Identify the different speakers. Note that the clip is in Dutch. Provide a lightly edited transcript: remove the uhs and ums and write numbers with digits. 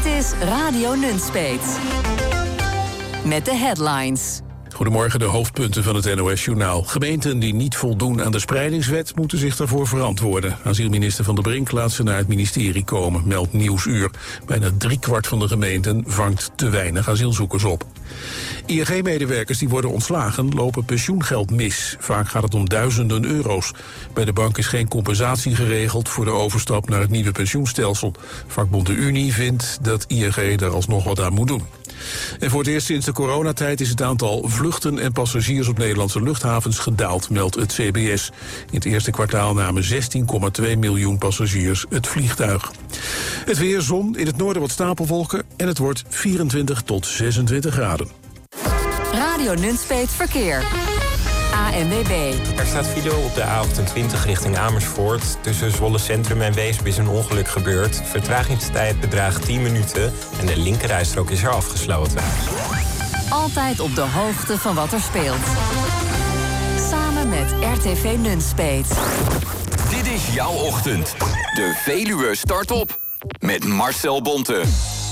Speaker 1: Dit is Radio Nunspeet. Met de headlines.
Speaker 2: Goedemorgen, de hoofdpunten van het NOS-journaal. Gemeenten die niet voldoen aan de spreidingswet moeten zich daarvoor verantwoorden. Asielminister Van der Brink laat ze naar het ministerie komen, meldt Nieuwsuur. Bijna 3/4 van de gemeenten vangt te weinig asielzoekers op. ING-medewerkers die worden ontslagen lopen pensioengeld mis. Vaak gaat het om duizenden euro's. Bij de bank is geen compensatie geregeld voor de overstap naar het nieuwe pensioenstelsel. Vakbond de Unie vindt dat ING daar alsnog wat aan moet doen. En voor het eerst sinds de coronatijd is het aantal vluchten en passagiers op Nederlandse luchthavens gedaald, meldt het CBS. In het eerste kwartaal namen 16,2 miljoen passagiers het vliegtuig. Het weer, zon, in het noorden wat stapelwolken en het wordt 24 tot 26 graden.
Speaker 1: Radio Nunspeet Verkeer. ANWB.
Speaker 3: Er staat file op de A28 richting Amersfoort. Tussen Zwolle Centrum en Weesp is een ongeluk gebeurd. Vertragingstijd bedraagt 10 minuten en de linkerrijstrook is er afgesloten.
Speaker 1: Altijd op de hoogte van wat er speelt. Samen met RTV Nunspeet.
Speaker 4: Dit is jouw ochtend. De Veluwe start op met Marcel Bonte.